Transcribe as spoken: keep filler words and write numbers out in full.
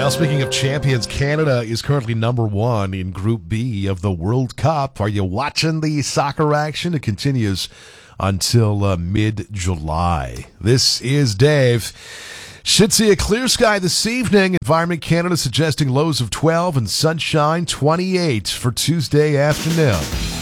Well, speaking of champions, Canada is currently number one in Group B of the World Cup. Are you watching the soccer action? It continues until uh, mid-July. This is Dave. Should see a clear sky this evening. Environment Canada suggesting lows of twelve and sunshine twenty-eight for Tuesday afternoon.